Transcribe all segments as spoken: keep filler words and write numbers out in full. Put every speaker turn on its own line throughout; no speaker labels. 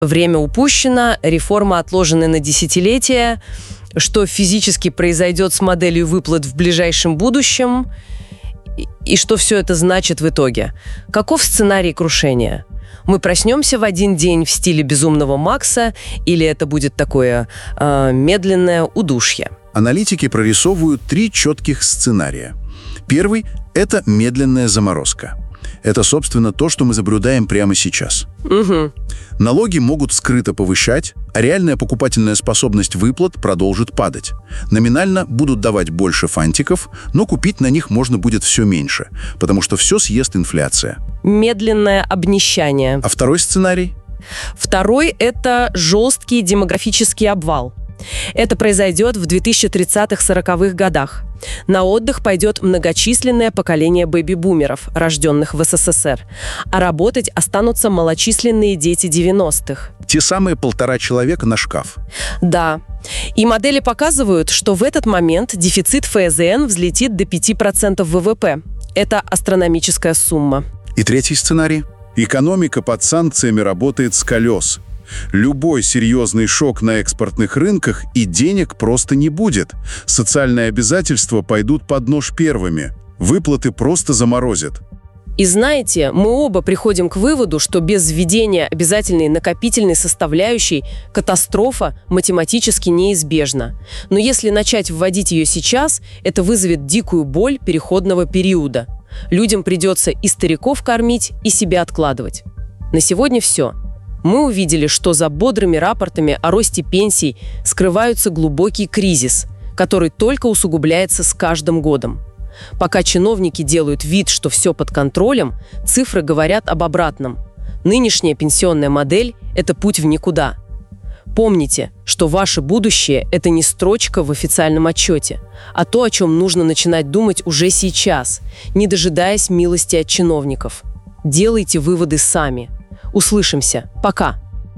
время упущено, реформа отложена на десятилетия, что физически произойдет с моделью выплат в ближайшем будущем, и что все это значит в итоге. Каков сценарий крушения? Мы проснемся в один день в стиле «Безумного Макса» или это будет такое э, медленное удушье?
Аналитики прорисовывают три четких сценария. Первый – это медленная заморозка. Это, собственно, то, что мы наблюдаем прямо сейчас.
Угу.
Налоги могут скрыто повышать, а реальная покупательная способность выплат продолжит падать. Номинально будут давать больше фантиков, но купить на них можно будет все меньше, потому что все съест инфляция.
Медленное обнищание.
А второй сценарий?
Второй – это жесткий демографический обвал. Это произойдет в две тысячи тридцатых-сороковых годах. На отдых пойдет многочисленное поколение бэби-бумеров, рожденных в СССР, а работать останутся малочисленные дети девяностых.
Те самые полтора человека на шкаф.
Да. И модели показывают, что в этот момент дефицит эф зэ эн взлетит до пяти процентов вэ вэ пэ. Это астрономическая сумма.
И третий сценарий? Экономика под санкциями работает с колес. Любой серьезный шок на экспортных рынках, и денег просто не будет. Социальные обязательства пойдут под нож первыми. Выплаты просто заморозят.
И знаете, мы оба приходим к выводу, что без введения обязательной накопительной составляющей катастрофа математически неизбежна. Но если начать вводить ее сейчас, это вызовет дикую боль переходного периода. Людям придется и стариков кормить, и себя откладывать. На сегодня все. Мы увидели, что за бодрыми рапортами о росте пенсий скрывается глубокий кризис, который только усугубляется с каждым годом. Пока чиновники делают вид, что все под контролем, цифры говорят об обратном. Нынешняя пенсионная модель – это путь в никуда. Помните, что ваше будущее – это не строчка в официальном отчете, а то, о чем нужно начинать думать уже сейчас, не дожидаясь милости от чиновников. Делайте выводы сами. Услышимся. Пока.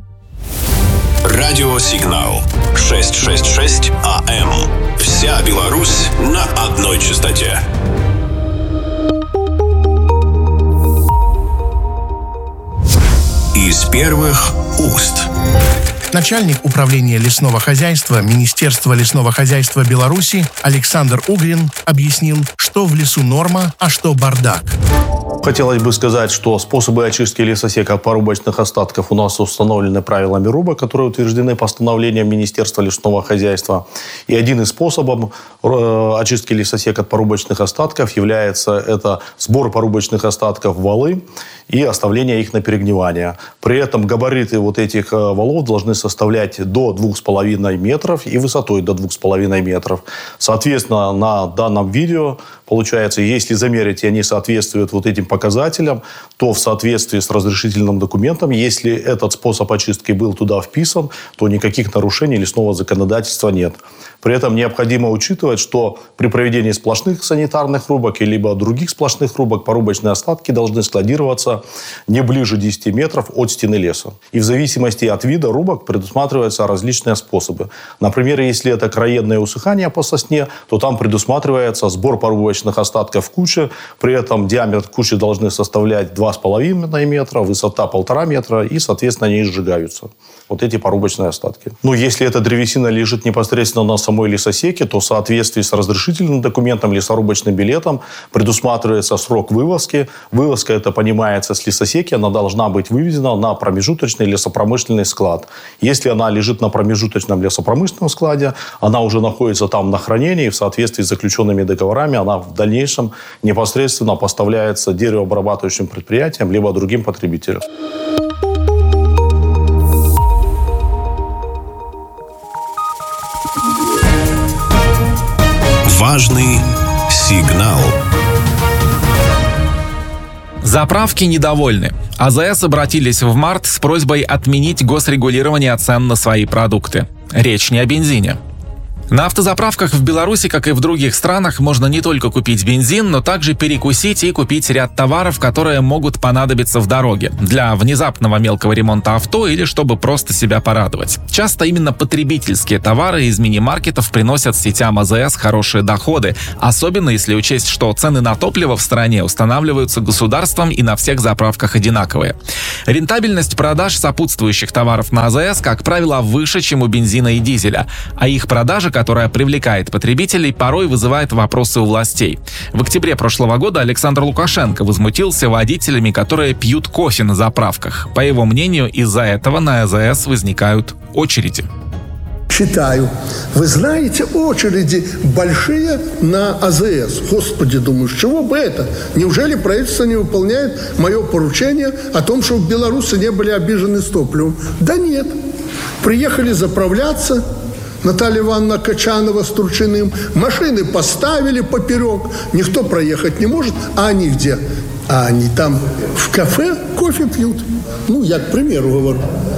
Радиосигнал шестьсот шестьдесят шесть а эм. Вся Беларусь на одной частоте. Из первых уст.
Начальник управления лесного хозяйства Министерства лесного хозяйства Беларуси Александр Угрин объяснил, что в лесу норма, а что бардак.
Хотелось бы сказать, что способы очистки лесосека от порубочных остатков у нас установлены правилами РУБа, которые утверждены постановлением Министерства лесного хозяйства. И один из способов очистки лесосека от порубочных остатков является это сбор порубочных остатков в валы и оставление их на перегнивание. При этом габариты вот этих валов должны составлять до двух с половиной метров и высотой до двух с половиной метров. Соответственно, на данном видео получается, если замерить, и они соответствуют вот этим показателям, то в соответствии с разрешительным документом, если этот способ очистки был туда вписан, то никаких нарушений лесного законодательства нет. При этом необходимо учитывать, что при проведении сплошных санитарных рубок и либо других сплошных рубок порубочные остатки должны складироваться не ближе десяти метров от стены леса. И в зависимости от вида рубок предусматриваются различные способы. Например, если это краеедное усыхание по сосне, то там предусматривается сбор порубочных остатков в куче. При этом диаметр кучи должны составлять два с половиной метра, высота полтора метра, и, соответственно, они сжигаются. Вот эти порубочные остатки. Ну, если эта древесина лежит непосредственно на самой лесосеке, то в соответствии с разрешительным документом, лесорубочным билетом предусматривается срок вывозки. Вывозка, это понимается, с лесосеки, она должна быть вывезена на промежуточный лесопромышленный склад. Если она лежит на промежуточном лесопромышленном складе, она уже находится там на хранении, и в соответствии с заключенными договорами она в дальнейшем непосредственно поставляется деревообрабатывающим предприятиям либо другим потребителям.
Важный сигнал.
Заправки недовольны. а зэ эс обратились в март с просьбой отменить госрегулирование цен на свои продукты. Речь не о бензине. На автозаправках в Беларуси, как и в других странах, можно не только купить бензин, но также перекусить и купить ряд товаров, которые могут понадобиться в дороге для внезапного мелкого ремонта авто или чтобы просто себя порадовать. Часто именно потребительские товары из мини-маркетов приносят сетям АЗС хорошие доходы, особенно если учесть, что цены на топливо в стране устанавливаются государством и на всех заправках одинаковые. Рентабельность продаж сопутствующих товаров на АЗС, как правило, выше, чем у бензина и дизеля, а их продажа, которая привлекает потребителей, порой вызывает вопросы у властей. В октябре прошлого года Александр Лукашенко возмутился водителями, которые пьют кофе на заправках. По его мнению, из-за этого на АЗС возникают очереди.
Читаю. Вы знаете, очереди большие на АЗС. Господи, думаю, с чего бы это? Неужели правительство не выполняет мое поручение о том, чтобы белорусы не были обижены с топливом? Да нет. Приехали заправляться. Наталья Ивановна Качанова с Турчиным. Машины поставили поперек. Никто проехать не может. А они где? А они там в кафе кофе пьют. Ну, я к примеру говорю.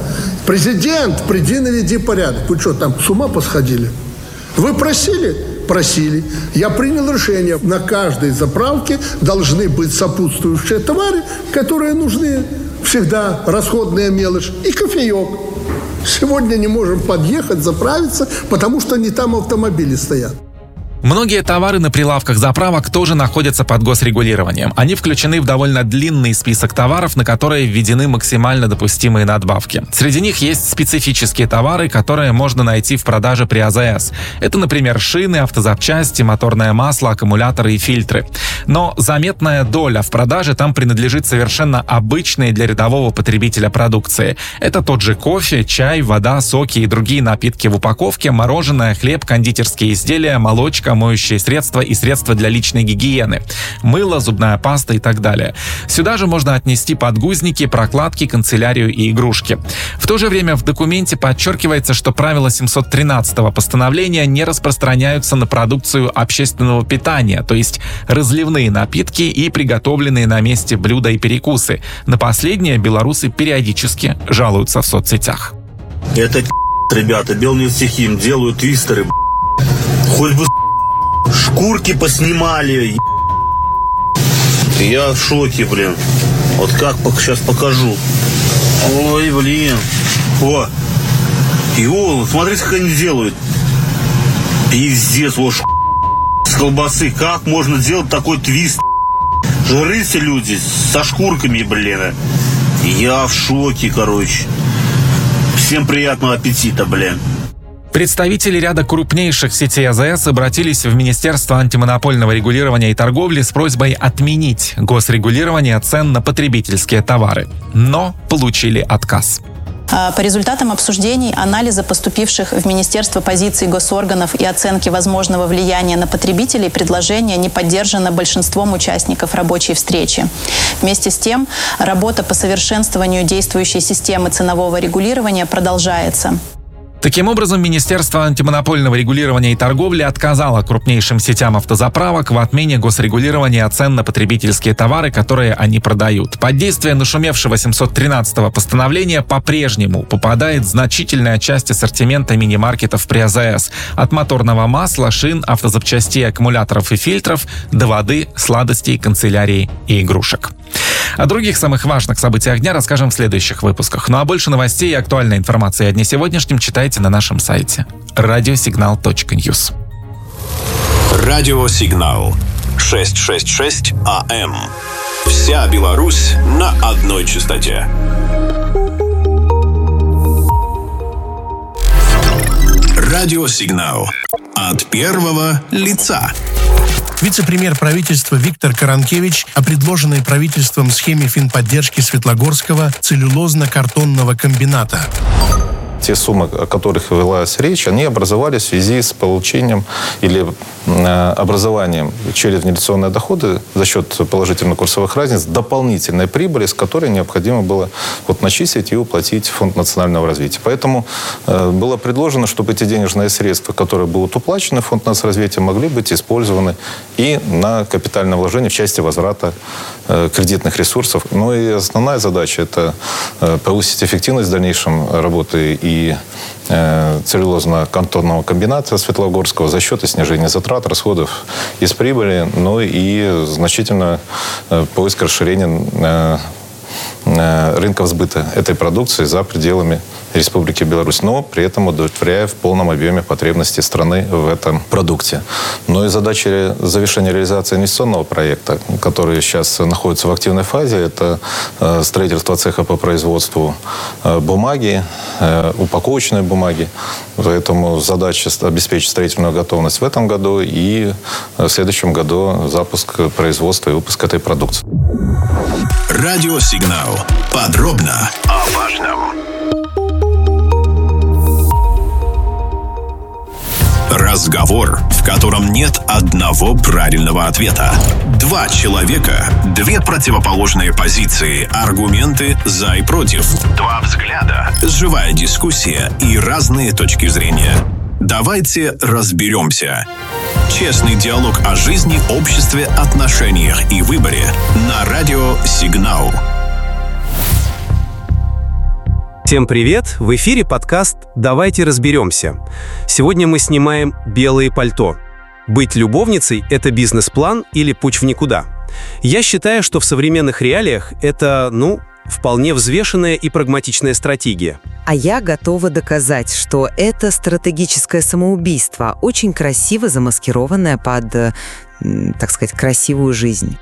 Президент, приди, наведи порядок. Вы что, там с ума посходили? Вы просили? Просили. Я принял решение. На каждой заправке должны быть сопутствующие товары, которые нужны. Всегда расходная мелочь и кофеек. Сегодня не можем подъехать, заправиться, потому что не там автомобили стоят.
Многие товары на прилавках заправок тоже находятся под госрегулированием. Они включены в довольно длинный список товаров, на которые введены максимально допустимые надбавки. Среди них есть специфические товары, которые можно найти в продаже при АЗС. Это, например, шины, автозапчасти, моторное масло, аккумуляторы и фильтры. Но заметная доля в продаже там принадлежит совершенно обычной для рядового потребителя продукции. Это тот же кофе, чай, вода, соки и другие напитки в упаковке, мороженое, хлеб, кондитерские изделия, молочка, моющие средства и средства для личной гигиены, мыло, зубная паста и так далее. Сюда же можно отнести подгузники, прокладки, канцелярию и игрушки. В то же время в документе подчеркивается, что правила семьсот тринадцатого постановления не распространяются на продукцию общественного питания, то есть разливные напитки и приготовленные на месте блюда и перекусы. На последнее белорусы периодически жалуются в соцсетях.
Это ребята, Белнефтехим делают твистеры, хоть бы шкурки поснимали. Я в шоке, блин. Вот как, сейчас покажу. Ой, блин. О, Йол, смотрите, как они делают. Пиздец, вот с колбасы. Как можно делать такой твист? Жрите люди со шкурками, блин. Я в шоке, короче. Всем приятного аппетита, блин.
Представители ряда крупнейших сетей АЗС обратились в Министерство антимонопольного регулирования и торговли с просьбой отменить госрегулирование цен на потребительские товары, но получили отказ.
По результатам обсуждений, анализа поступивших в Министерство позиций госорганов и оценки возможного влияния на потребителей, предложение не поддержано большинством участников рабочей встречи. Вместе с тем, работа по совершенствованию действующей системы ценового регулирования продолжается.
Таким образом, Министерство антимонопольного регулирования и торговли отказало крупнейшим сетям автозаправок в отмене госрегулирования цен на потребительские товары, которые они продают. Под действие нашумевшего семьсот тринадцатого постановления по-прежнему попадает значительная часть ассортимента мини-маркетов при АЗС. От моторного масла, шин, автозапчастей, аккумуляторов и фильтров до воды, сладостей, канцелярии и игрушек. О других самых важных событиях дня расскажем в следующих выпусках. Ну а больше новостей и актуальной информации о дне сегодняшнем читайте на нашем сайте радиосигнал точка ньюс.
Радиосигнал шестьсот шестьдесят шесть АМ. Вся Беларусь на одной частоте. Радиосигнал от первого лица.
Вице-премьер правительства Виктор Каранкевич о предложенной правительством схеме финподдержки Светлогорского целлюлозно-картонного комбината.
Те суммы, о которых велась речь, они образовались в связи с получением или э, образованием через внедренные доходы за счет положительно-курсовых разниц дополнительной прибыли, с которой необходимо было вот, начислить и уплатить в Фонд национального развития. Поэтому э, было предложено, чтобы эти денежные средства, которые будут уплачены в Фонд нацразвития, могли быть использованы и на капитальное вложение в части возврата э, кредитных ресурсов. Ну и основная задача – это э, повысить эффективность в дальнейшем работы и и целлюлозно-картонного комбината Светлогорского за счет и снижения затрат, расходов из прибыли, но и значительно поиск расширения рынков сбыта этой продукции за пределами Республики Беларусь, но при этом удовлетворяя в полном объеме потребности страны в этом продукте. Но и задача завершения реализации инвестиционного проекта, который сейчас находится в активной фазе, это строительство цеха по производству бумаги, упаковочной бумаги. Поэтому задача обеспечить строительную готовность в этом году и в следующем году запуск производства и выпуск этой продукции.
Радиосигнал. Подробно о важном. Разговор, в котором нет одного правильного ответа. Два человека, две противоположные позиции, аргументы за и против. Два взгляда, живая дискуссия и разные точки зрения. Давайте разберемся. Честный диалог о жизни, обществе, отношениях и выборе на радио «Сигнал».
Всем привет! В эфире подкаст «Давайте разберемся». Сегодня мы снимаем «Белые пальто». Быть любовницей – это бизнес-план или путь в никуда? Я считаю, что в современных реалиях это, ну, вполне взвешенная и прагматичная стратегия.
А я готова доказать, что это стратегическое самоубийство, очень красиво замаскированное под, так сказать, красивую жизнь.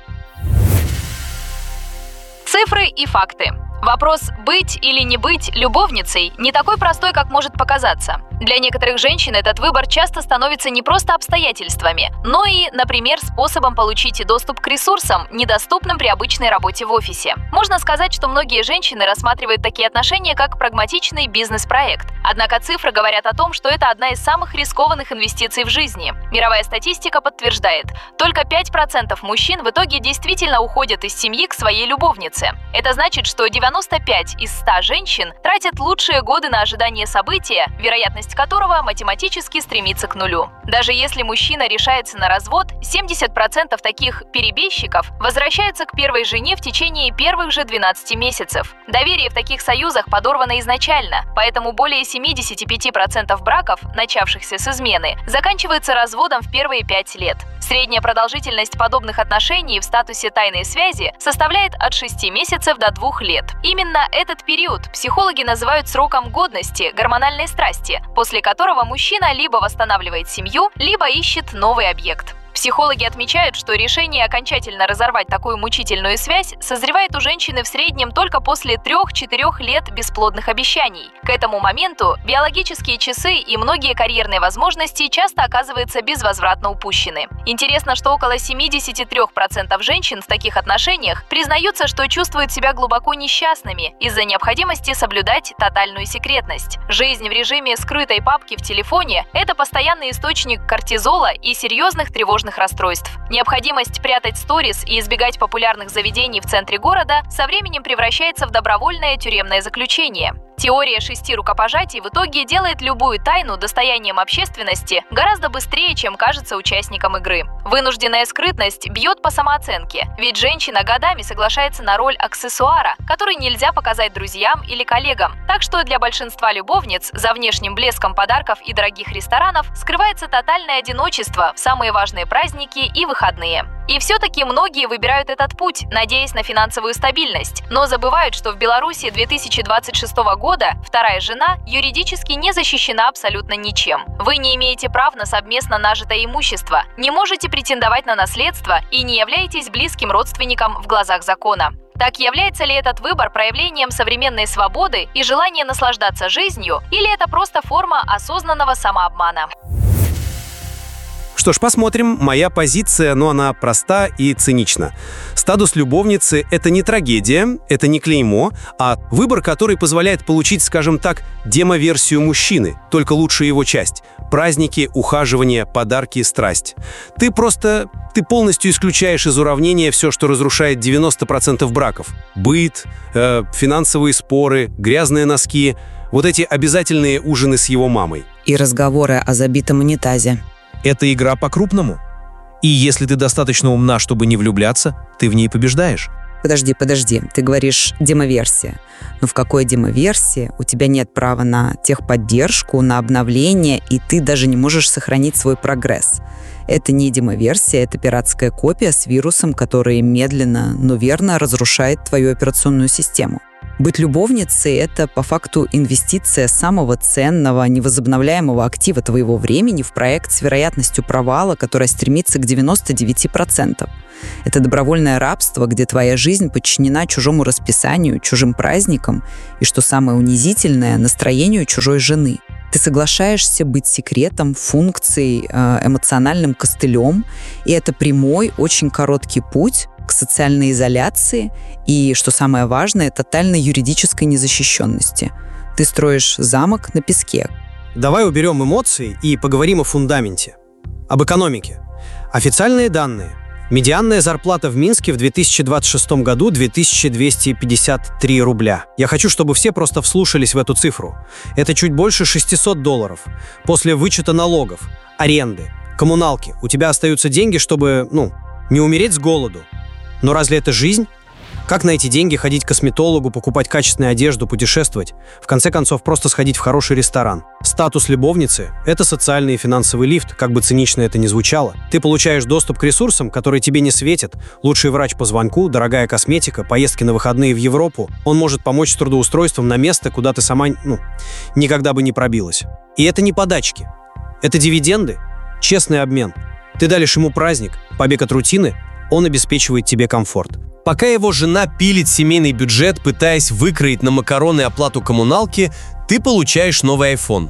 Цифры и факты. Вопрос «быть или не быть любовницей» не такой простой, как может показаться. Для некоторых женщин этот выбор часто становится не просто обстоятельствами, но и, например, способом получить доступ к ресурсам, недоступным при обычной работе в офисе. Можно сказать, что многие женщины рассматривают такие отношения как прагматичный бизнес-проект. Однако цифры говорят о том, что это одна из самых рискованных инвестиций в жизни. Мировая статистика подтверждает, только пять процентов мужчин в итоге действительно уходят из семьи к своей любовнице. Это значит, что девяносто пять из ста женщин тратят лучшие годы на ожидание события, вероятность которого математически стремится к нулю. Даже если мужчина решается на развод, семьдесят процентов таких перебежчиков возвращаются к первой жене в течение первых же двенадцати месяцев. Доверие в таких союзах подорвано изначально, поэтому более семьдесят пять процентов браков, начавшихся с измены, заканчиваются разводом в первые пять лет. Средняя продолжительность подобных отношений в статусе тайной связи составляет от шести месяцев до двух лет. Именно этот период психологи называют сроком годности гормональной страсти, после которого мужчина либо восстанавливает семью, либо ищет новый объект. Психологи отмечают, что решение окончательно разорвать такую мучительную связь созревает у женщины в среднем только после трех-четырех лет бесплодных обещаний. К этому моменту биологические часы и многие карьерные возможности часто оказываются безвозвратно упущены. Интересно, что около семьдесят три процента женщин в таких отношениях признаются, что чувствуют себя глубоко несчастными из-за необходимости соблюдать тотальную секретность. Жизнь в режиме скрытой папки в телефоне – это постоянный источник кортизола и серьезных тревожных расстройств. Необходимость прятать сторис и избегать популярных заведений в центре города со временем превращается в добровольное тюремное заключение. Теория шести рукопожатий в итоге делает любую тайну достоянием общественности гораздо быстрее, чем кажется участникам игры. Вынужденная скрытность бьет по самооценке, ведь женщина годами соглашается на роль аксессуара, который нельзя показать друзьям или коллегам. Так что для большинства любовниц за внешним блеском подарков и дорогих ресторанов скрывается тотальное одиночество в самые важные праздники и выходные. И все-таки многие выбирают этот путь, надеясь на финансовую стабильность, но забывают, что в Беларуси две тысячи двадцать шестого года вторая жена юридически не защищена абсолютно ничем. Вы не имеете прав на совместно нажитое имущество, не можете претендовать на наследство и не являетесь близким родственником в глазах закона. Так является ли этот выбор проявлением современной свободы и желания наслаждаться жизнью, или это просто форма осознанного самообмана?
Что ж, посмотрим. Моя позиция, но она проста и цинична. Статус любовницы – это не трагедия, это не клеймо, а выбор, который позволяет получить, скажем так, демо-версию мужчины, только лучшая его часть. Праздники, ухаживание, подарки, страсть. Ты просто... Ты полностью исключаешь из уравнения все, что разрушает девяносто процентов браков. Быт, э, финансовые споры, грязные носки, вот эти обязательные ужины с его мамой.
И разговоры о забитом унитазе.
Это игра по-крупному. И если ты достаточно умна, чтобы не влюбляться, ты в ней побеждаешь.
Подожди, подожди, ты говоришь демоверсия. Но в какой демоверсии у тебя нет права на техподдержку, на обновление, и ты даже не можешь сохранить свой прогресс. Это не демоверсия, это пиратская копия с вирусом, который медленно, но верно разрушает твою операционную систему. Быть любовницей — это по факту инвестиция самого ценного, невозобновляемого актива твоего времени в проект с вероятностью провала, которая стремится к девяноста девяти процентам. Это добровольное рабство, где твоя жизнь подчинена чужому расписанию, чужим праздникам и, что самое унизительное, настроению чужой жены. Ты соглашаешься быть секретом, функцией, эмоциональным костылем, и это прямой, очень короткий путь к социальной изоляции и, что самое важное, тотальной юридической незащищенности. Ты строишь замок на песке.
Давай уберем эмоции и поговорим о фундаменте. Об экономике. Официальные данные. Медианная зарплата в Минске в две тысячи двадцать шестом году две тысячи двести пятьдесят три рубля. Я хочу, чтобы все просто вслушались в эту цифру. Это чуть больше шестисот долларов. После вычета налогов, аренды, коммуналки у тебя остаются деньги, чтобы, ну, не умереть с голоду. Но разве это жизнь? Как на эти деньги ходить к косметологу, покупать качественную одежду, путешествовать? В конце концов, просто сходить в хороший ресторан. Статус любовницы – это социальный и финансовый лифт, как бы цинично это ни звучало. Ты получаешь доступ к ресурсам, которые тебе не светят. Лучший врач по звонку, дорогая косметика, поездки на выходные в Европу. Он может помочь с трудоустройством на место, куда ты сама, ну, никогда бы не пробилась. И это не подачки. Это дивиденды, честный обмен. Ты даришь ему праздник, побег от рутины, он обеспечивает тебе комфорт.
Пока его жена пилит семейный бюджет, пытаясь выкроить на макароны оплату коммуналки, ты получаешь новый iPhone.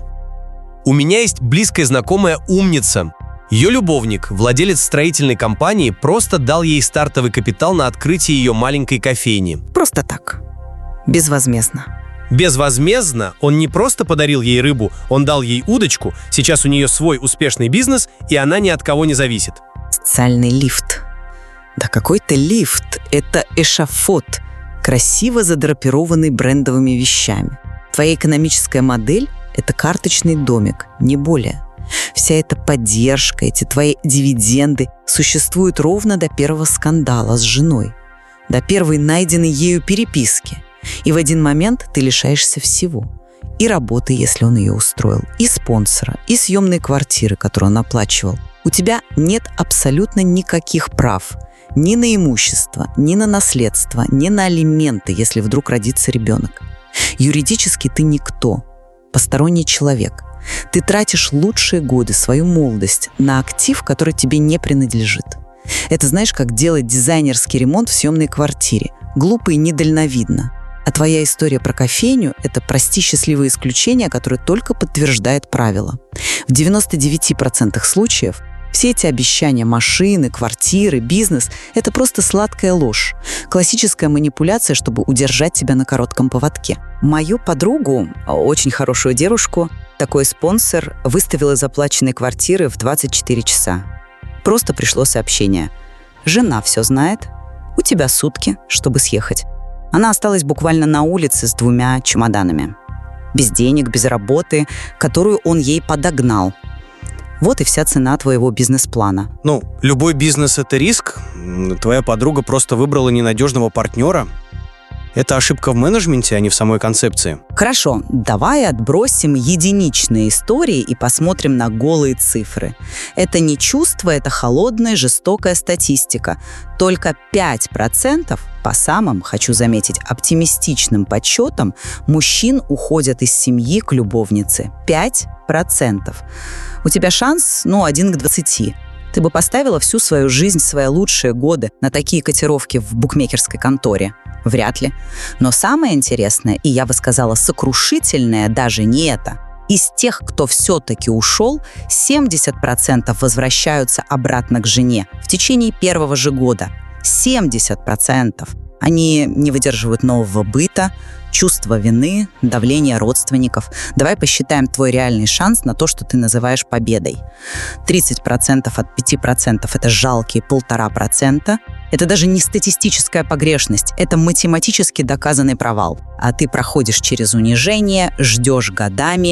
У меня есть близкая знакомая умница. Ее любовник, владелец строительной компании, просто дал ей стартовый капитал на открытие ее маленькой кофейни.
Просто так. Безвозмездно.
Безвозмездно он не просто подарил ей рыбу, он дал ей удочку, сейчас у нее свой успешный бизнес, и она ни от кого не зависит.
Социальный лифт. Да какой-то лифт, это эшафот, красиво задрапированный брендовыми вещами. Твоя экономическая модель – это карточный домик, не более. Вся эта поддержка, эти твои дивиденды существуют ровно до первого скандала с женой, до первой найденной ею переписки. И в один момент ты лишаешься всего. И работы, если он ее устроил, и спонсора, и съемной квартиры, которую он оплачивал. У тебя нет абсолютно никаких прав. Ни на имущество, ни на наследство, ни на алименты, если вдруг родится ребенок. Юридически ты никто, посторонний человек. Ты тратишь лучшие годы, свою молодость на актив, который тебе не принадлежит. Это знаешь, как делать дизайнерский ремонт в съемной квартире. Глупо и недальновидно. А твоя история про кофейню – это, прости, счастливое исключение, которое только подтверждает правило. В девяноста девяти процентах случаев все эти обещания машины, квартиры, бизнес – это просто сладкая ложь. Классическая манипуляция, чтобы удержать тебя на коротком поводке. Мою подругу, очень хорошую девушку, такой спонсор выставил из оплаченной квартиры в двадцать четыре часа. Просто пришло сообщение. Жена все знает, у тебя сутки, чтобы съехать. Она осталась буквально на улице с двумя чемоданами. Без денег, без работы, которую он ей подогнал. Вот и вся цена твоего бизнес-плана.
Ну, любой бизнес – это риск. Твоя подруга просто выбрала ненадежного партнера. Это ошибка в менеджменте, а не в самой концепции.
Хорошо, давай отбросим единичные истории и посмотрим на голые цифры. Это не чувство, это холодная, жестокая статистика. Только пять процентов, по самым, хочу заметить, оптимистичным подсчетам, мужчин уходят из семьи к любовнице. пять процентов. У тебя шанс, ну, один к двадцати. Ты бы поставила всю свою жизнь, свои лучшие годы на такие котировки в букмекерской конторе? Вряд ли. Но самое интересное, и я бы сказала сокрушительное, даже не это. Из тех, кто все-таки ушел, семьдесят процентов возвращаются обратно к жене в течение первого же года. семьдесят процентов. Они не выдерживают нового быта, чувства вины, давления родственников. Давай посчитаем твой реальный шанс на то, что ты называешь победой. тридцать процентов от пяти процентов – это жалкие полтора процента. Это даже не статистическая погрешность, это математически доказанный провал. А ты проходишь через унижение, ждешь годами,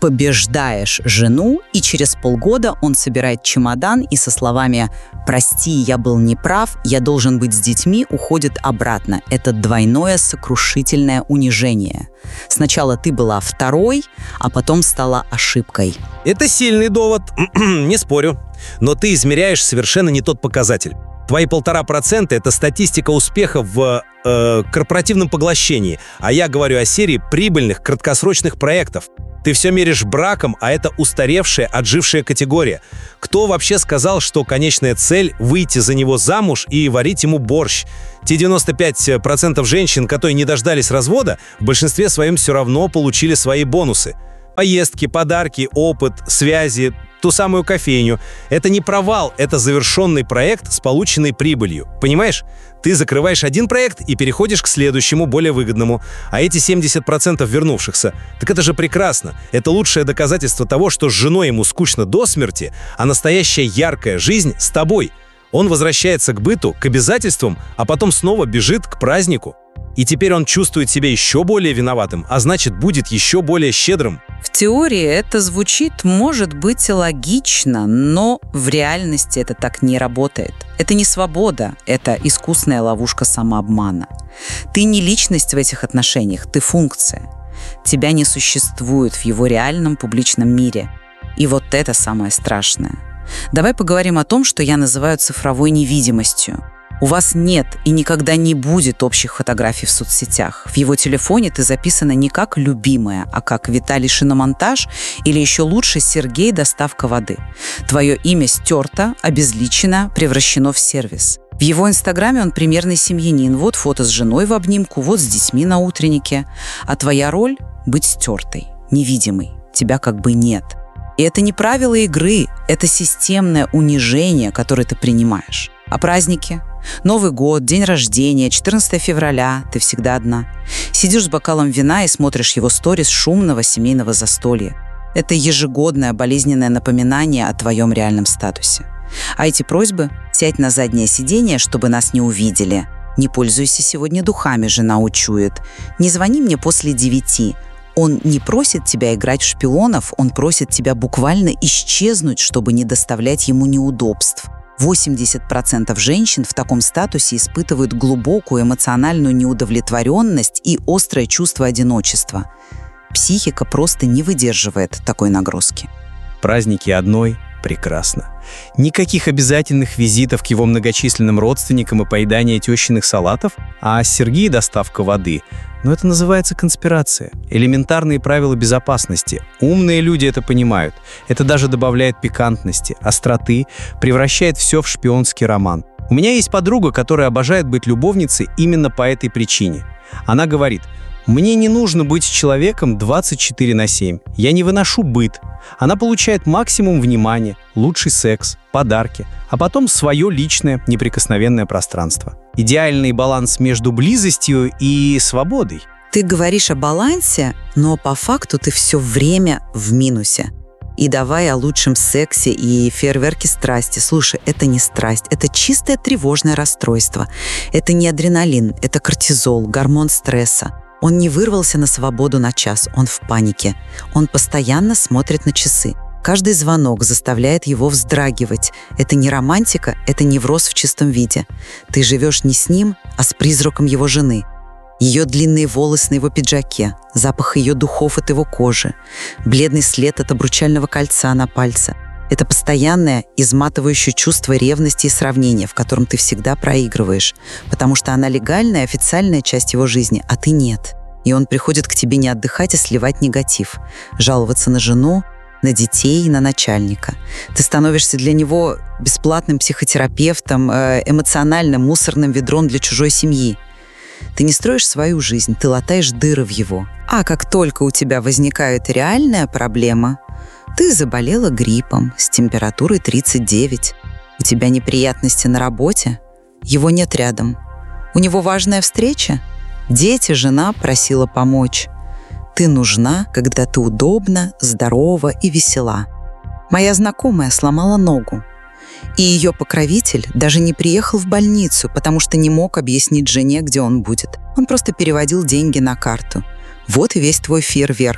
побеждаешь жену, и через полгода он собирает чемодан и со словами «Прости, я был неправ, я должен быть с детьми» уходит обратно. Это двойное сокрушительное унижение. Сначала ты была второй, а потом стала ошибкой.
Это сильный довод, не спорю. Но ты измеряешь совершенно не тот показатель. Твои полтора процента – это статистика успеха в э, корпоративном поглощении, а я говорю о серии прибыльных краткосрочных проектов. Ты все меришь браком, а это устаревшая, отжившая категория. Кто вообще сказал, что конечная цель – выйти за него замуж и варить ему борщ? Те девяносто пять процентов женщин, которые не дождались развода, в большинстве своем все равно получили свои бонусы. Поездки, подарки, опыт, связи, ту самую кофейню. Это не провал, это завершенный проект с полученной прибылью. Понимаешь? Ты закрываешь один проект и переходишь к следующему, более выгодному. А эти семьдесят процентов вернувшихся, так это же прекрасно. Это лучшее доказательство того, что с женой ему скучно до смерти, а настоящая яркая жизнь с тобой. Он возвращается к быту, к обязательствам, а потом снова бежит к празднику. И теперь он чувствует себя еще более виноватым, а значит, будет еще более щедрым.
В теории это звучит, может быть, логично, но в реальности это так не работает. Это не свобода, это искусная ловушка самообмана. Ты не личность в этих отношениях, ты функция. Тебя не существует в его реальном публичном мире. И вот это самое страшное. Давай поговорим о том, что я называю цифровой невидимостью. У вас нет и никогда не будет общих фотографий в соцсетях. В его телефоне ты записана не как любимая, а как Виталий Шиномонтаж или еще лучше Сергей Доставка воды. Твое имя стерто, обезличено, превращено в сервис. В его инстаграме он примерный семьянин. Вот фото с женой в обнимку, вот с детьми на утреннике. А твоя роль – быть стертой, невидимой. Тебя как бы нет. И это не правила игры, это системное унижение, которое ты принимаешь. А праздники? Новый год, день рождения, четырнадцатого февраля, ты всегда одна. Сидишь с бокалом вина и смотришь его сторис шумного семейного застолья. Это ежегодное болезненное напоминание о твоем реальном статусе. А эти просьбы – сядь на заднее сиденье, чтобы нас не увидели. Не пользуйся сегодня духами, жена учует. Не звони мне после девяти. Он не просит тебя играть в шпионов, он просит тебя буквально исчезнуть, чтобы не доставлять ему неудобств. восемьдесят процентов женщин в таком статусе испытывают глубокую эмоциональную неудовлетворенность и острое чувство одиночества. Психика просто не выдерживает такой нагрузки.
Праздники одной – прекрасно. Никаких обязательных визитов к его многочисленным родственникам и поедания тещиных салатов, а Сергей доставка воды – но это называется конспирация. Элементарные правила безопасности. Умные люди это понимают. Это даже добавляет пикантности, остроты, превращает все в шпионский роман. У меня есть подруга, которая обожает быть любовницей именно по этой причине. Она говорит: «Мне не нужно быть с человеком двадцать четыре на семь. Я не выношу быт». Она получает максимум внимания, лучший секс, подарки, а потом свое личное неприкосновенное пространство. Идеальный баланс между близостью и свободой.
Ты говоришь о балансе, но по факту ты все время в минусе. И давай о лучшем сексе и фейерверке страсти. Слушай, это не страсть, это чистое тревожное расстройство. Это не адреналин, это кортизол, гормон стресса. Он не вырвался на свободу на час, он в панике. Он постоянно смотрит на часы. Каждый звонок заставляет его вздрагивать. Это не романтика, это невроз в чистом виде. Ты живешь не с ним, а с призраком его жены. Ее длинные волосы на его пиджаке, запах ее духов от его кожи, бледный след от обручального кольца на пальце. Это постоянное, изматывающее чувство ревности и сравнения, в котором ты всегда проигрываешь, потому что она легальная, официальная часть его жизни, а ты нет. И он приходит к тебе не отдыхать, а сливать негатив, жаловаться на жену, на детей, на начальника. Ты становишься для него бесплатным психотерапевтом, эмоциональным мусорным ведром для чужой семьи. Ты не строишь свою жизнь, ты латаешь дыры в его. А как только у тебя возникает реальная проблема, ты заболела гриппом с температурой тридцать девять, у тебя неприятности на работе, его нет рядом. У него важная встреча, дети, жена просила помочь. Ты нужна, когда ты удобна, здорова и весела. Моя знакомая сломала ногу, и ее покровитель даже не приехал в больницу, потому что не мог объяснить жене, где он будет. Он просто переводил деньги на карту. Вот и весь твой фейерверк.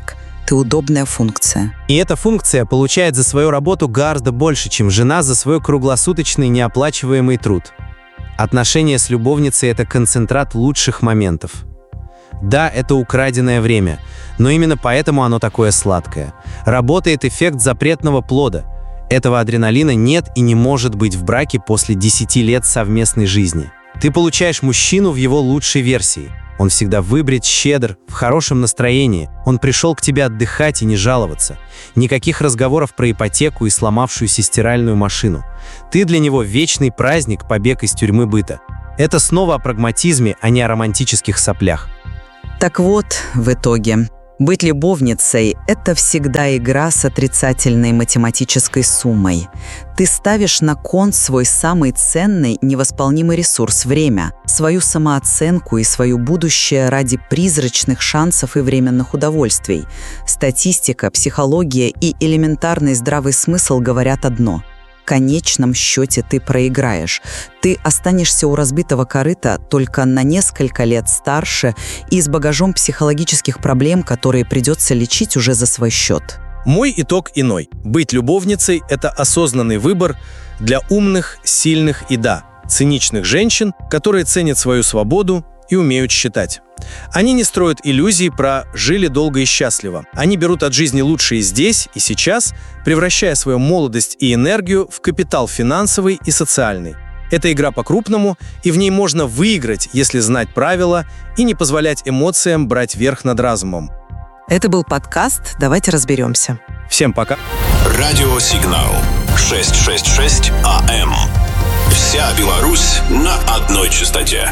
ты удобная функция.
И эта функция получает за свою работу гораздо больше, чем жена за свой круглосуточный неоплачиваемый труд. Отношения с любовницей – это концентрат лучших моментов. Да, это украденное время, но именно поэтому оно такое сладкое. Работает эффект запретного плода. Этого адреналина нет и не может быть в браке после десяти лет совместной жизни. Ты получаешь мужчину в его лучшей версии. Он всегда выбрит, щедр, в хорошем настроении. Он пришел к тебе отдыхать и не жаловаться. Никаких разговоров про ипотеку и сломавшуюся стиральную машину. Ты для него вечный праздник, побег из тюрьмы быта. Это снова о прагматизме, а не о романтических соплях.
Так вот, в итоге, быть любовницей – это всегда игра с отрицательной математической суммой. Ты ставишь на кон свой самый ценный, невосполнимый ресурс – время, свою самооценку и свое будущее ради призрачных шансов и временных удовольствий. Статистика, психология и элементарный здравый смысл говорят одно – в конечном счете ты проиграешь. Ты останешься у разбитого корыта только на несколько лет старше и с багажом психологических проблем, которые придется лечить уже за свой счет.
Мой итог иной. Быть любовницей – это осознанный выбор для умных, сильных и, да, циничных женщин, которые ценят свою свободу и умеют считать. Они не строят иллюзий про «жили долго и счастливо». Они берут от жизни лучшее здесь и сейчас, превращая свою молодость и энергию в капитал финансовый и социальный. Это игра по-крупному, и в ней можно выиграть, если знать правила и не позволять эмоциям брать верх над разумом.
Это был подкаст «Давайте разберемся».
Всем пока.
Радиосигнал шестьсот шестьдесят шесть АМ. Вся Беларусь на одной частоте.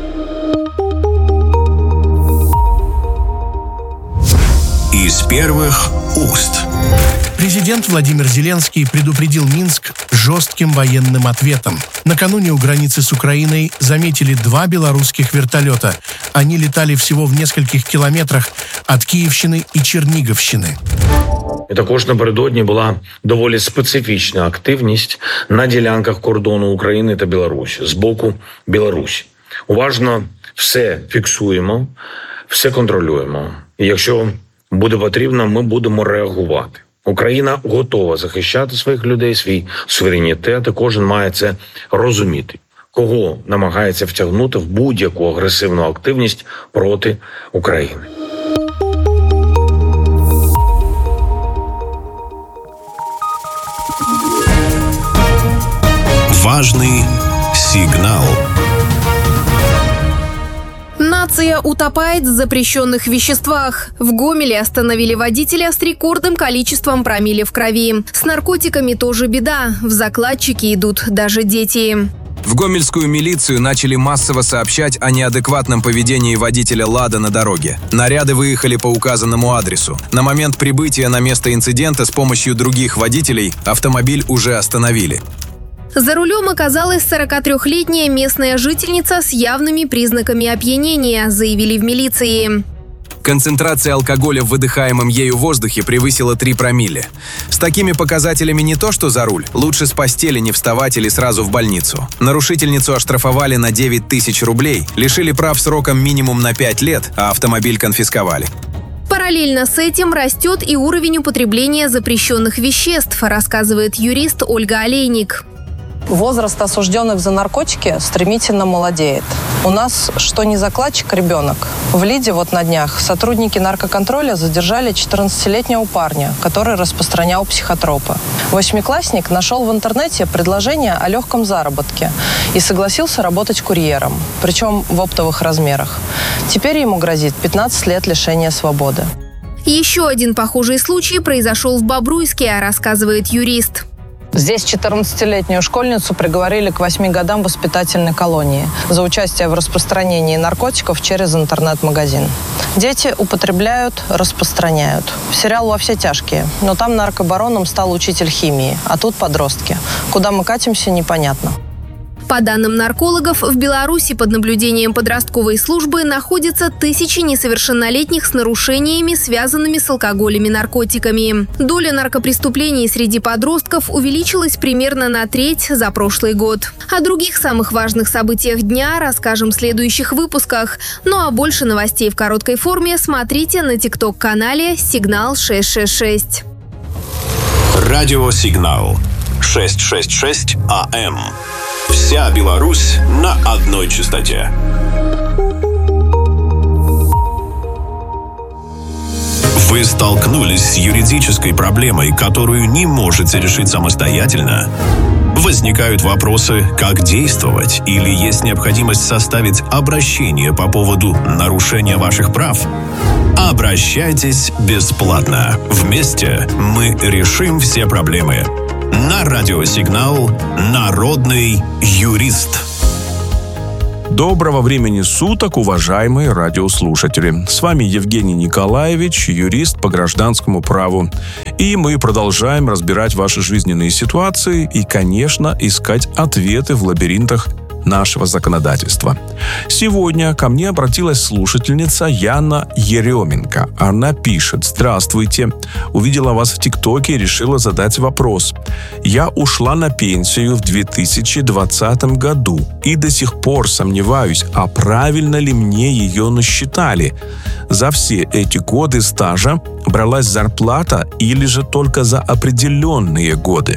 Из первых уст.
Президент Владимир Зеленский предупредил Минск жестким военным ответом. Накануне у границы с Украиной заметили два белорусских вертолета. Они летали всего в нескольких кілометрах від Київщини і Черніговщини.
І також напередодні була доволі специфічна активність на ділянках кордону України та Білорусі з боку Білорусі. Уважно все фіксуємо, все контролюємо. І якщо буде потрібно, ми будемо реагувати. Україна готова захищати своїх людей, свій суверенітет, і кожен має це розуміти. Кого намагається втягнути в будь-яку агресивну активність проти України.
Важный сигнал.
Нация утопает в запрещенных веществах. В Гомеле остановили водителя с рекордным количеством промилле в крови. С наркотиками тоже беда. В закладчики идут даже дети.
В гомельскую милицию начали массово сообщать о неадекватном поведении водителя «Лада» на дороге. Наряды выехали по указанному адресу. На момент прибытия на место инцидента с помощью других водителей автомобиль уже остановили.
За рулем оказалась сорокатрёхлетняя местная жительница с явными признаками опьянения, заявили в милиции.
Концентрация алкоголя в выдыхаемом ею воздухе превысила три промилле. С такими показателями не то что за руль, лучше с постели не вставать или сразу в больницу. Нарушительницу оштрафовали на девять тысяч рублей, лишили прав сроком минимум на пять лет, а автомобиль конфисковали.
Параллельно с этим растет и уровень употребления запрещенных веществ, рассказывает юрист Ольга Олейник.
Возраст осужденных за наркотики стремительно молодеет. У нас что не закладчик, ребенок. В Лиде вот на днях сотрудники наркоконтроля задержали четырнадцатилетнего парня, который распространял психотропы. Восьмиклассник нашел в интернете предложение о легком заработке и согласился работать курьером, причем в оптовых размерах. Теперь ему грозит пятнадцать лет лишения свободы.
Еще один похожий случай произошел в Бобруйске, рассказывает юрист.
Здесь четырнадцатилетнюю школьницу приговорили к восьми годам воспитательной колонии за участие в распространении наркотиков через интернет-магазин. Дети употребляют, распространяют. Сериал «Во все тяжкие», но там наркобароном стал учитель химии, а тут подростки. Куда мы катимся, непонятно.
По данным наркологов, в Беларуси под наблюдением подростковой службы находятся тысячи несовершеннолетних с нарушениями, связанными с алкоголем и наркотиками. Доля наркопреступлений среди подростков увеличилась примерно на треть за прошлый год. О других самых важных событиях дня расскажем в следующих выпусках. Ну а больше новостей в короткой форме смотрите на тикток-канале «Сигнал шесть шесть шесть».
Радиосигнал шестьсот шестьдесят шесть АМ. Вся Беларусь на одной частоте. Вы столкнулись с юридической проблемой, которую не можете решить самостоятельно? Возникают вопросы, как действовать, или есть необходимость составить обращение по поводу нарушения ваших прав? Обращайтесь бесплатно. Вместе мы решим все проблемы. На радиосигнал «Народный юрист».
Доброго времени суток, уважаемые радиослушатели. С вами Евгений Николаевич, юрист по гражданскому праву. И мы продолжаем разбирать ваши жизненные ситуации и, конечно, искать ответы в лабиринтах нашего законодательства. Сегодня ко мне обратилась слушательница Яна Еременко. Она пишет: «Здравствуйте. Увидела вас в ТикТоке и решила задать вопрос. Я ушла на пенсию в две тысячи двадцатом году и до сих пор сомневаюсь, а правильно ли мне ее насчитали. За все эти годы стажа бралась зарплата или же только за определенные годы?»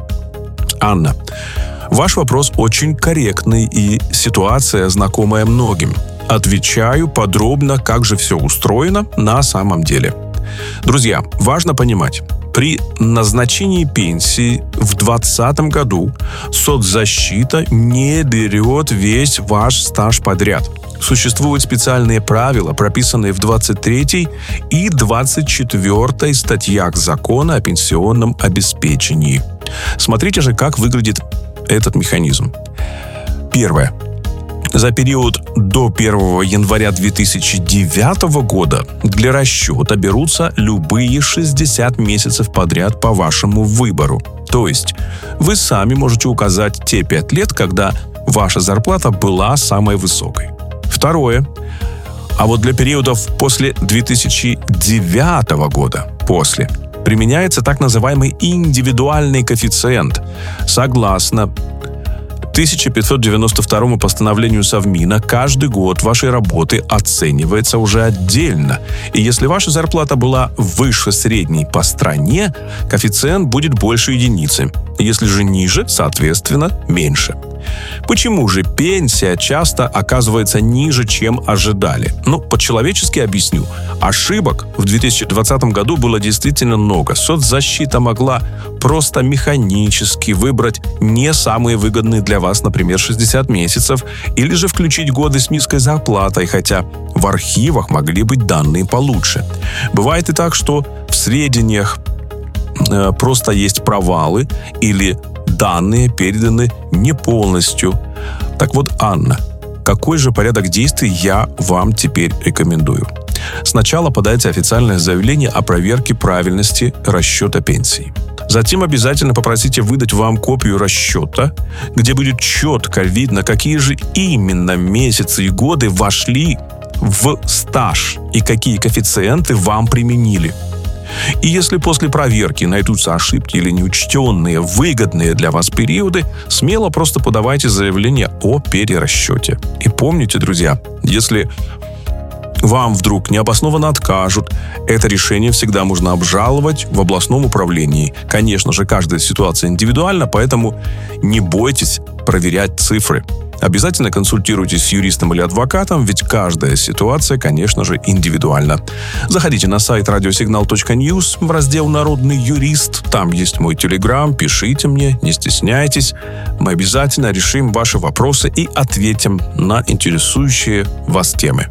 Анна, ваш вопрос очень корректный и ситуация знакомая многим. Отвечаю подробно, как же все устроено на самом деле. Друзья, важно понимать, при назначении пенсии в двадцатом году соцзащита не берет весь ваш стаж подряд. Существуют специальные правила, прописанные в двадцать третьей и двадцать четвёртой статьях Закона о пенсионном обеспечении. Смотрите же, как выглядит этот механизм. Первое. За период до первого января две тысячи девятого года для расчета берутся любые шестьдесят месяцев подряд по вашему выбору. То есть вы сами можете указать те пять лет, когда ваша зарплата была самой высокой. Второе. А вот для периодов после две тысячи девятого года, после, применяется так называемый индивидуальный коэффициент. Согласно тысяча пятьсот девяносто второму постановлению Совмина, каждый год вашей работы оценивается уже отдельно. И если ваша зарплата была выше средней по стране, коэффициент будет больше единицы. Если же ниже, соответственно, меньше. Почему же пенсия часто оказывается ниже, чем ожидали? Ну, по-человечески объясню. Ошибок в две тысячи двадцатом году было действительно много. Соцзащита могла просто механически выбрать не самые выгодные для вас, например, шестьдесят месяцев, или же включить годы с низкой зарплатой, хотя в архивах могли быть данные получше. Бывает и так, что в сведениях э, просто есть провалы или данные переданы не полностью. Так вот, Анна, какой же порядок действий я вам теперь рекомендую? Сначала подайте официальное заявление о проверке правильности расчета пенсии. Затем обязательно попросите выдать вам копию расчета, где будет четко видно, какие же именно месяцы и годы вошли в стаж и какие коэффициенты вам применили. И если после проверки найдутся ошибки или неучтенные, выгодные для вас периоды, смело просто подавайте заявление о перерасчете. И помните, друзья, если вам вдруг необоснованно откажут, это решение всегда можно обжаловать в областном управлении. Конечно же, каждая ситуация индивидуальна, поэтому не бойтесь проверять цифры. Обязательно консультируйтесь с юристом или адвокатом, ведь каждая ситуация, конечно же, индивидуальна. Заходите на сайт радиосигнал точка ньюс в раздел «Народный юрист». Там есть мой телеграм, пишите мне, не стесняйтесь. Мы обязательно решим ваши вопросы и ответим на интересующие вас темы.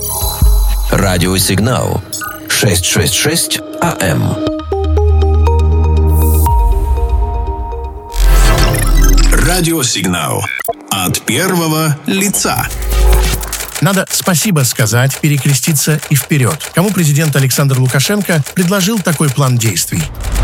Радиосигнал шестьсот шестьдесят шесть АМ.
Радиосигнал от первого лица.
Надо спасибо сказать, перекреститься и вперед. Кому президент Александр Лукашенко предложил такой план действий?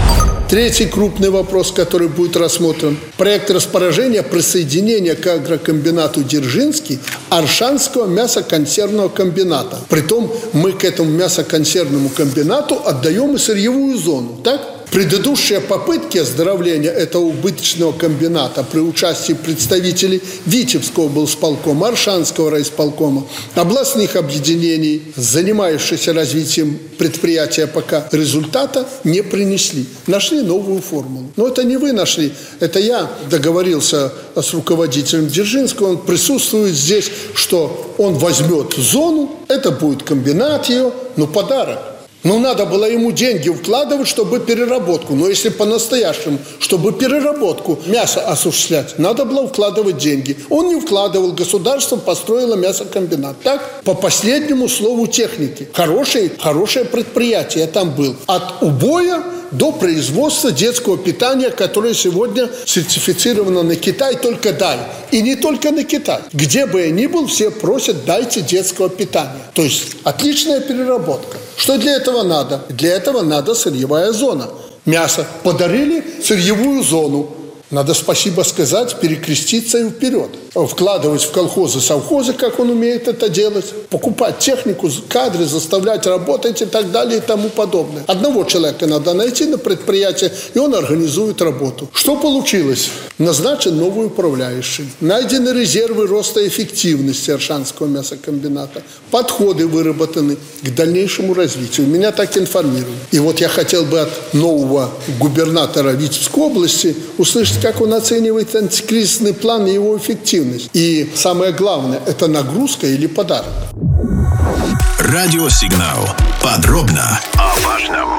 Третий крупный вопрос, который будет рассмотрен. Проект распоряжения присоединения к агрокомбинату Дзержинский Оршанского мясоконсервного комбината. Притом мы к этому мясоконсервному комбинату отдаем и сырьевую зону, так? Предыдущие попытки оздоровления этого убыточного комбината при участии представителей Витебского облсполкома, Оршанского райисполкома, областных объединений, занимающихся развитием предприятия, пока результата не принесли. Нашли новую формулу. Но это не вы нашли, это я договорился с руководителем Дзержинского, он присутствует здесь, что он возьмет зону, это будет комбинат ее, ну подарок. Ну, надо было ему деньги вкладывать, чтобы переработку. Но если по-настоящему, чтобы переработку мяса осуществлять, надо было вкладывать деньги. Он не вкладывал, государство построило мясокомбинат. Так, по последнему слову техники. Хорошее, хорошее предприятие там было. От убоя до производства детского питания, которое сегодня сертифицировано на Китай, только дай. И не только на Китай. Где бы я ни был, все просят, дайте детского питания. То есть отличная переработка. Что для этого надо? Для этого надо сырьевая зона. Мясо подарили, сырьевую зону. Надо спасибо сказать, перекреститься и вперед. Вкладывать в колхозы, совхозы, как он умеет это делать. Покупать технику, кадры, заставлять работать и так далее и тому подобное. Одного человека надо найти на предприятии, и он организует работу. Что получилось? Назначен новый управляющий. Найдены резервы роста эффективности Оршанского мясокомбината. Подходы выработаны к дальнейшему развитию. Меня так информируют. И вот я хотел бы от нового губернатора Витебской области услышать, как он оценивает антикризисный план и его эффективность. И самое главное, это нагрузка или подарок.
Радиосигнал. Подробно о важном.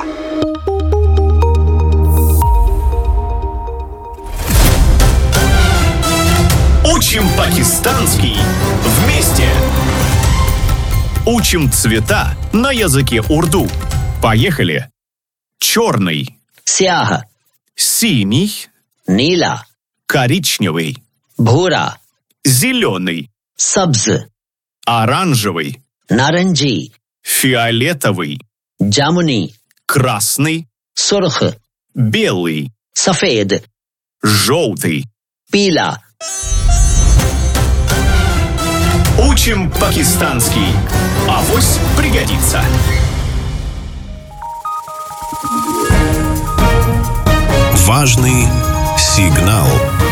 Учим пакистанский вместе. Учим цвета на языке урду. Поехали. Черный.
Сяха.
Синий.
Нила.
Коричневый.
Бхура.
Зеленый.
Сабз.
Оранжевый.
Наранджи.
Фиолетовый.
Джамуни.
Красный.
Сурх.
Белый.
Сафед.
Желтый.
Пила.
Учим пакистанский. Авось пригодится.
Важный сигнал.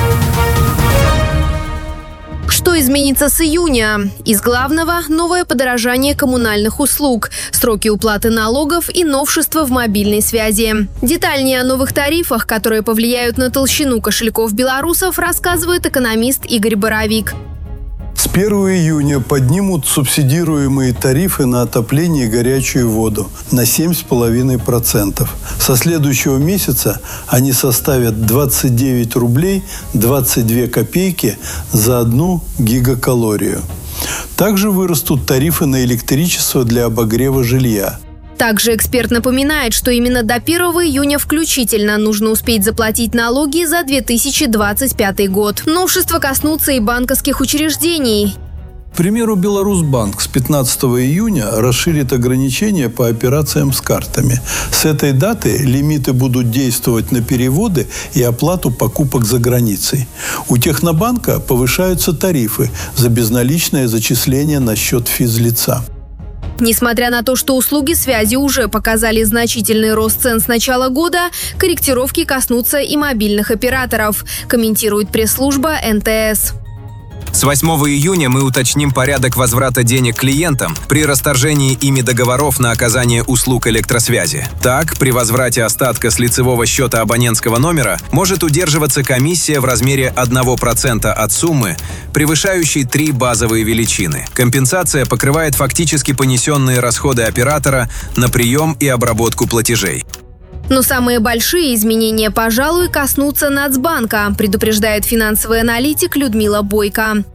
Что изменится с июня? Из главного – новое подорожание коммунальных услуг, сроки уплаты налогов и новшества в мобильной связи. Детальнее о новых тарифах, которые повлияют на толщину кошельков белорусов, рассказывает экономист Игорь Боровик.
С первого июня поднимут субсидируемые тарифы на отопление и горячую воду на семь целых пять десятых процента. Со следующего месяца они составят двадцать девять рублей двадцать две копейки за одну гигакалорию. Также вырастут тарифы на электричество для обогрева жилья.
Также эксперт напоминает, что именно до первого июня включительно нужно успеть заплатить налоги за две тысячи двадцать пятый год. Новшества коснутся и банковских учреждений.
К примеру, Беларусьбанк с пятнадцатого июня расширит ограничения по операциям с картами. С этой даты лимиты будут действовать на переводы и оплату покупок за границей. У Технобанка повышаются тарифы за безналичное зачисление на счет физлица.
Несмотря на то, что услуги связи уже показали значительный рост цен с начала года, корректировки коснутся и мобильных операторов, комментирует пресс-служба эн тэ эс.
С восьмого июня мы уточним порядок возврата денег клиентам при расторжении ими договоров на оказание услуг электросвязи. Так, при возврате остатка с лицевого счета абонентского номера может удерживаться комиссия в размере одного процента от суммы, превышающей три базовые величины. Компенсация покрывает фактически понесенные расходы оператора на прием и обработку платежей.
Но самые большие изменения, пожалуй, коснутся Нацбанка, предупреждает финансовый аналитик Людмила Бойко.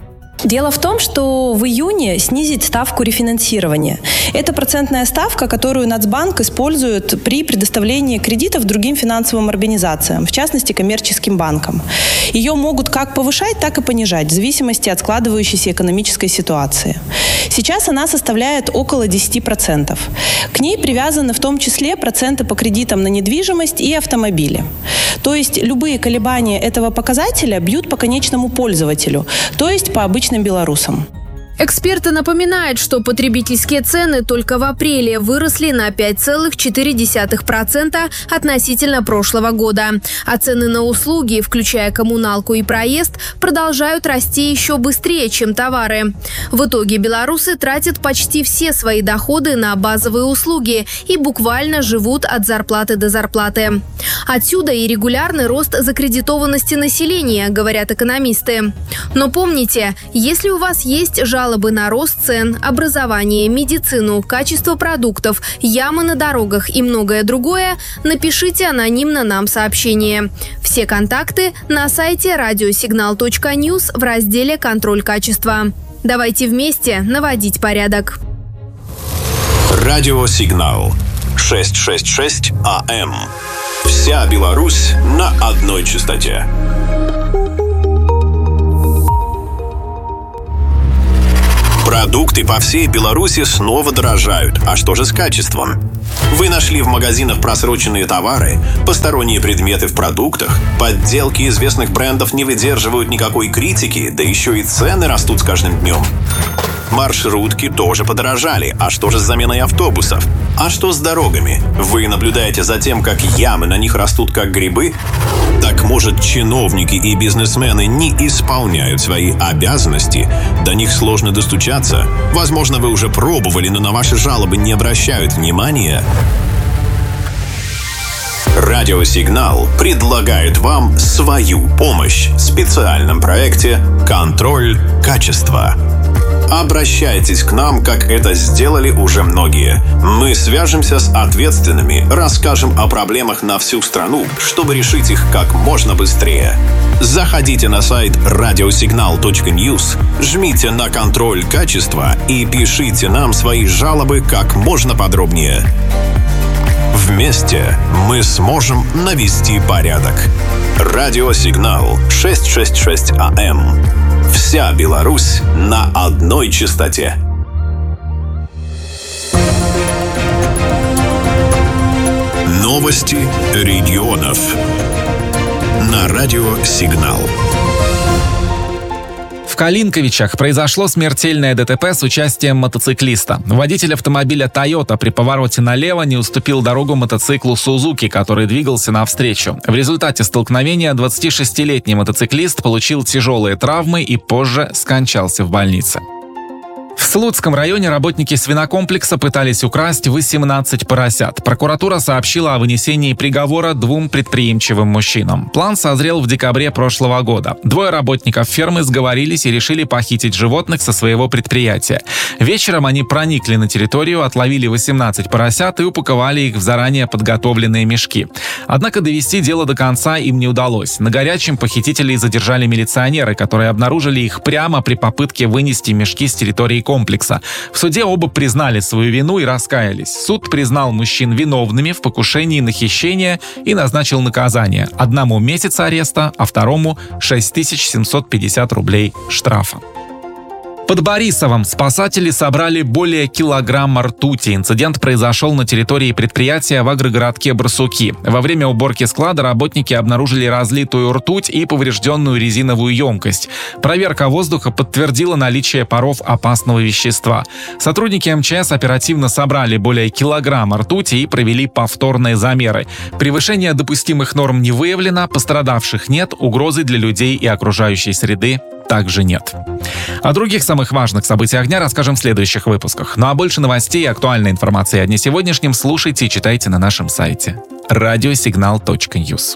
Дело в том, что в июне снизить ставку рефинансирования. Это процентная ставка, которую Нацбанк использует при предоставлении кредитов другим финансовым организациям, в частности, коммерческим банкам. Ее могут как повышать, так и понижать, в зависимости от складывающейся экономической ситуации. Сейчас она составляет около десять процентов. К ней привязаны в том числе проценты по кредитам на недвижимость и автомобили. То есть любые колебания этого показателя бьют по конечному пользователю, то есть по обычным белорусам.
Эксперты напоминают, что потребительские цены только в апреле выросли на пять целых четыре десятых процента относительно прошлого года. А цены на услуги, включая коммуналку и проезд, продолжают расти еще быстрее, чем товары. В итоге белорусы тратят почти все свои доходы на базовые услуги и буквально живут от зарплаты до зарплаты. Отсюда и регулярный рост закредитованности населения, говорят экономисты. Но помните, если у вас есть жалобы Жалобы на рост цен, образование, медицину, качество продуктов, ямы на дорогах и многое другое, напишите анонимно нам сообщение. Все контакты на сайте радиосигнал точка ньюс в разделе «Контроль качества». Давайте вместе наводить порядок.
Радиосигнал шестьсот шестьдесят шесть АМ. Вся Беларусь на одной частоте. Продукты по всей Беларуси снова дорожают. А что же с качеством? Вы нашли в магазинах просроченные товары, посторонние предметы в продуктах, подделки известных брендов не выдерживают никакой критики, да еще и цены растут с каждым днем. Маршрутки тоже подорожали. А что же с заменой автобусов? А что с дорогами? Вы наблюдаете за тем, как ямы на них растут как грибы? Так может, чиновники и бизнесмены не исполняют свои обязанности? До них сложно достучаться? Возможно, вы уже пробовали, но на ваши жалобы не обращают внимания? Радиосигнал предлагает вам свою помощь в специальном проекте «Контроль качества». Обращайтесь к нам, как это сделали уже многие. Мы свяжемся с ответственными, расскажем о проблемах на всю страну, чтобы решить их как можно быстрее. Заходите на сайт радиосигнал точка ньюс, жмите на «Контроль качества» и пишите нам свои жалобы как можно подробнее. Вместе мы сможем навести порядок. Радиосигнал шестьсот шестьдесят шесть АМ. Вся Беларусь на одной частоте. Новости регионов. На радиосигнал.
В Калинковичах произошло смертельное ДТП с участием мотоциклиста. Водитель автомобиля Toyota при повороте налево не уступил дорогу мотоциклу Suzuki, который двигался навстречу. В результате столкновения двадцатишестилетний мотоциклист получил тяжелые травмы и позже скончался в больнице. В Слуцком районе работники свинокомплекса пытались украсть восемнадцать поросят. Прокуратура сообщила о вынесении приговора двум предприимчивым мужчинам. План созрел в декабре прошлого года. Двое работников фермы сговорились и решили похитить животных со своего предприятия. Вечером они проникли на территорию, отловили восемнадцать поросят и упаковали их в заранее подготовленные мешки. Однако довести дело до конца им не удалось. На горячем похитителей задержали милиционеры, которые обнаружили их прямо при попытке вынести мешки с территории комплекса. В суде оба признали свою вину и раскаялись. Суд признал мужчин виновными в покушении на хищение и назначил наказание. Одному месяц ареста, а второму шесть тысяч семьсот пятьдесят рублей штрафа. Под Борисовым спасатели собрали более килограмма ртути. Инцидент произошел на территории предприятия в агрогородке Барсуки. Во время уборки склада работники обнаружили разлитую ртуть и поврежденную резиновую емкость. Проверка воздуха подтвердила наличие паров опасного вещества. Сотрудники эм че эс оперативно собрали более килограмма ртути и провели повторные замеры. Превышение допустимых норм не выявлено, пострадавших нет, угрозы для людей и окружающей среды также нет. О других самых важных событиях дня расскажем в следующих выпусках. Ну а больше новостей и актуальной информации о дне сегодняшнем слушайте и читайте на нашем сайте радиосигнал точка ньюс.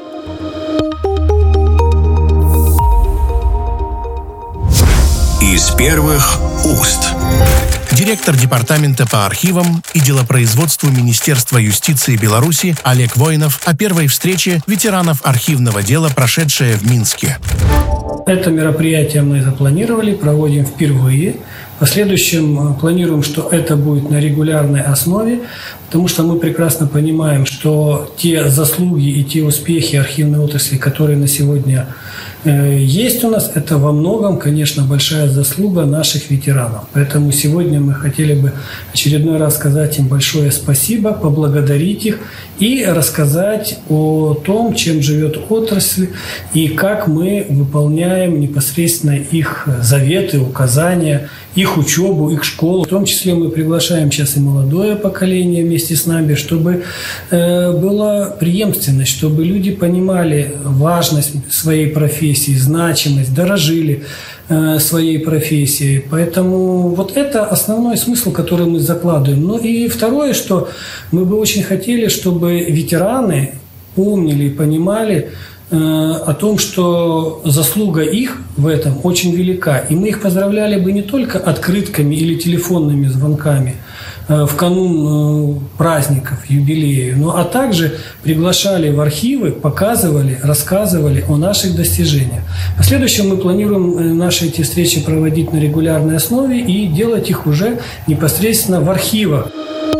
Из первых уст.
Директор департамента по архивам и делопроизводству Министерства юстиции Беларуси Олег Воинов о первой встрече ветеранов архивного дела, прошедшей в Минске.
Это мероприятие мы запланировали, проводим впервые. В последующем планируем, что это будет на регулярной основе, потому что мы прекрасно понимаем, что те заслуги и те успехи архивной отрасли, которые на сегодня э, есть у нас, это во многом, конечно, большая заслуга наших ветеранов. Поэтому сегодня мы хотели бы очередной раз сказать им большое спасибо, поблагодарить их и рассказать о том, чем живет отрасль и как мы выполняем непосредственно их заветы, указания, их учебу, их школу. В том числе мы приглашаем сейчас и молодое поколение вместе с нами, чтобы э, была преемственность, чтобы люди понимали важность своей профессии, значимость, дорожили э, своей профессией. Поэтому вот это основной смысл, который мы закладываем. Ну и второе, что мы бы очень хотели, чтобы ветераны помнили и понимали о том, что заслуга их в этом очень велика. И мы их поздравляли бы не только открытками или телефонными звонками в канун праздников, юбилеев, но а также приглашали в архивы, показывали, рассказывали о наших достижениях. В последующем мы планируем наши эти встречи проводить на регулярной основе и делать их уже непосредственно в архивах.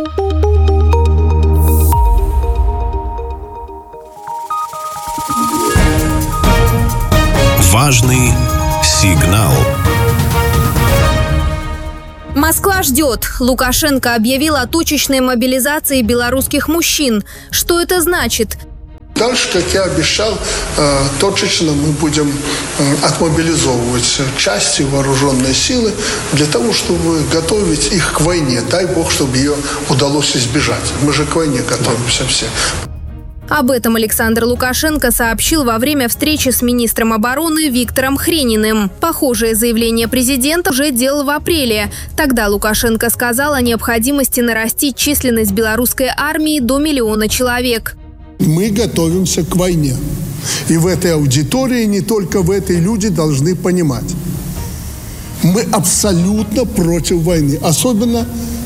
Важный сигнал.
Москва ждет. Лукашенко объявил о точечной мобилизации белорусских мужчин. Что это значит?
Дальше, как я обещал, точечно мы будем отмобилизовывать части, вооруженные силы для того, чтобы готовить их к войне. Дай бог, чтобы ее удалось избежать. Мы же к войне готовимся все.
Об этом Александр Лукашенко сообщил во время встречи с министром обороны Виктором Хрениным. Похожее заявление президента уже делал в апреле. Тогда Лукашенко сказал о необходимости нарастить численность белорусской армии до миллиона человек.
Мы готовимся к войне. И в этой аудитории, не только в этой, люди должны понимать. Мы абсолютно против войны. Особенно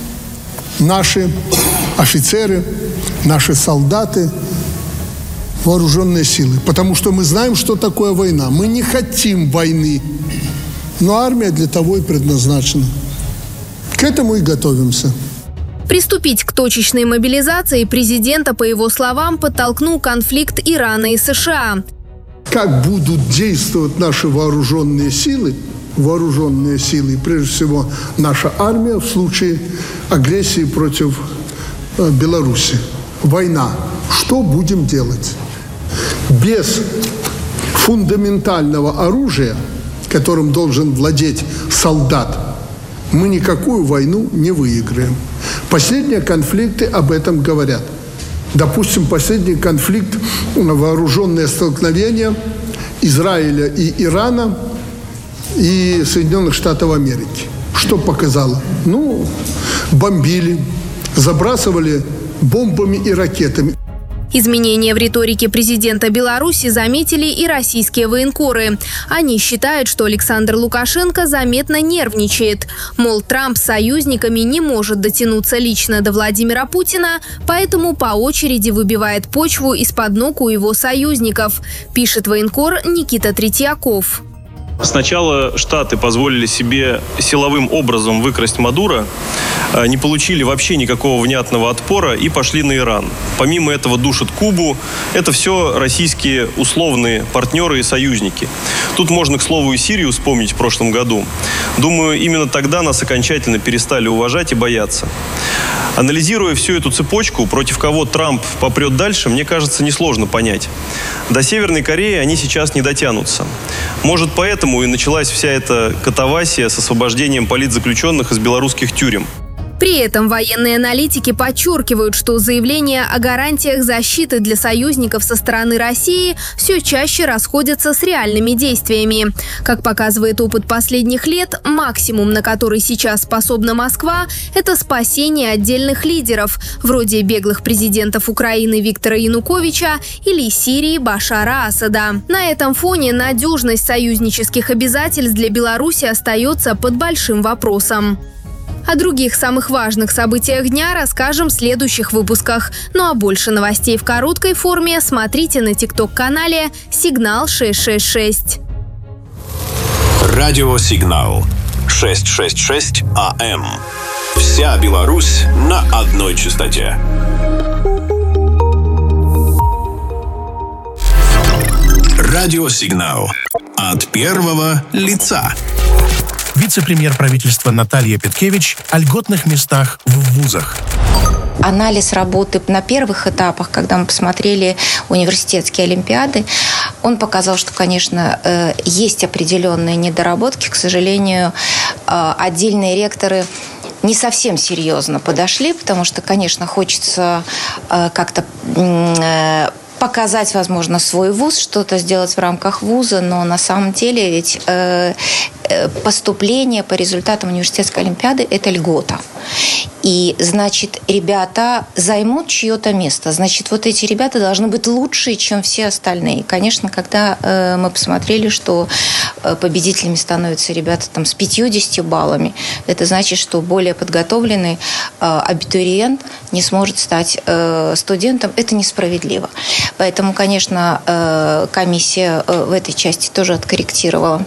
наши офицеры, наши солдаты, вооруженные силы. Потому что мы знаем, что такое война. Мы не хотим войны. Но армия для того и предназначена. К этому и готовимся.
Приступить к точечной мобилизации президента, по его словам, подтолкнул конфликт Ирана и США.
Как будут действовать наши вооруженные силы, вооруженные силы, прежде всего наша армия в случае агрессии против э, Беларуси. Война. Что будем делать? Без фундаментального оружия, которым должен владеть солдат, мы никакую войну не выиграем. Последние конфликты об этом говорят. Допустим, последний конфликт, вооруженное столкновение Израиля и Ирана и Соединенных Штатов Америки. Что показало? Ну, бомбили, забрасывали бомбами и ракетами.
Изменения в риторике президента Беларуси заметили и российские военкоры. Они считают, что Александр Лукашенко заметно нервничает. Мол, Трамп с союзниками не может дотянуться лично до Владимира Путина, поэтому по очереди выбивает почву из-под ног у его союзников, пишет военкор Никита Третьяков.
Сначала Штаты позволили себе силовым образом выкрасть Мадуро, не получили вообще никакого внятного отпора и пошли на Иран. Помимо этого душат Кубу. Это все российские условные партнеры и союзники. Тут можно, к слову, и Сирию вспомнить в прошлом году. Думаю, именно тогда нас окончательно перестали уважать и бояться. Анализируя всю эту цепочку, против кого Трамп попрет дальше, мне кажется, несложно понять. До Северной Кореи они сейчас не дотянутся. Может, поэтому и началась вся эта катавасия с освобождением политзаключенных из белорусских тюрем.
При этом военные аналитики подчеркивают, что заявления о гарантиях защиты для союзников со стороны России все чаще расходятся с реальными действиями. Как показывает опыт последних лет, максимум, на который сейчас способна Москва, это спасение отдельных лидеров, вроде беглых президентов Украины Виктора Януковича или Сирии Башара Асада. На этом фоне надежность союзнических обязательств для Беларуси остается под большим вопросом. О других самых важных событиях дня расскажем в следующих выпусках. Ну а больше новостей в короткой форме смотрите на тикток-канале «Сигнал шестьсот шестьдесят шесть».
Радиосигнал шестьсот шестьдесят шесть АМ. Вся Беларусь на одной частоте. Радиосигнал от первого лица.
Вице-премьер правительства Наталья Петкевич о льготных местах в вузах.
Анализ работы на первых этапах, когда мы посмотрели университетские олимпиады, он показал, что, конечно, есть определенные недоработки. К сожалению, отдельные ректоры не совсем серьезно подошли, потому что, конечно, хочется как-то показать, возможно, свой вуз, что-то сделать в рамках вуза, но на самом деле ведь э, поступление по результатам университетской олимпиады – это льгота. И, значит, ребята займут чье-то место. Значит, вот эти ребята должны быть лучше, чем все остальные. И, конечно, когда э, мы посмотрели, что победителями становятся ребята там, с пятьюдесятью баллами, это значит, что более подготовленный э, абитуриент не сможет стать э, студентом. Это несправедливо. Поэтому, конечно, э, комиссия э, в этой части тоже откорректировала